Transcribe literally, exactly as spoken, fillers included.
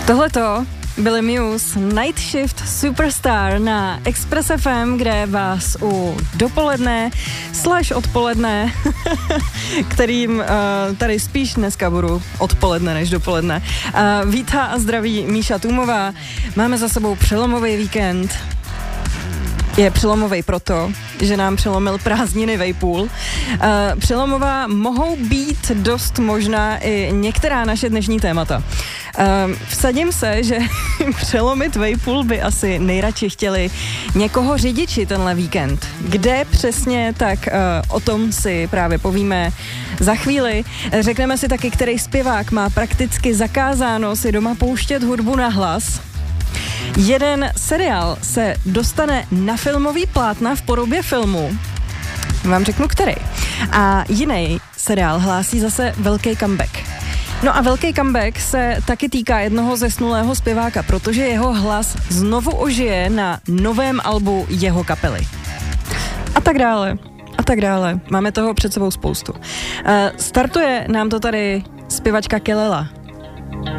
Tohleto byly Muse Night Shift Superstar na Express F M, kde vás u dopoledne slash odpoledne, kterým uh, tady spíš dneska budu odpoledne než dopoledne, uh, vítá a zdraví Míša Tůmová. Máme za sebou přelomový víkend. Je přelomovej proto, že nám přelomil prázdniny vejpůl. Uh, přelomová mohou být dost možná i některá naše dnešní témata. Uh, vsadím se, že přelomit vejpůl by asi nejradši chtěli někoho řidiči tenhle víkend. Kde přesně, tak uh, o tom si právě povíme za chvíli. Řekneme si taky, který zpěvák má prakticky zakázáno si doma pouštět hudbu na hlas. Jeden seriál se dostane na filmový plátna v podobě filmu. Vám řeknu, který. A jiný seriál hlásí zase velký comeback. No a velký comeback se taky týká jednoho zesnulého zpěváka, protože jeho hlas znovu ožije na novém albu jeho kapely. A tak dále. A tak dále. Máme toho před sebou spoustu. Uh, startuje nám to tady zpěvačka Kelela.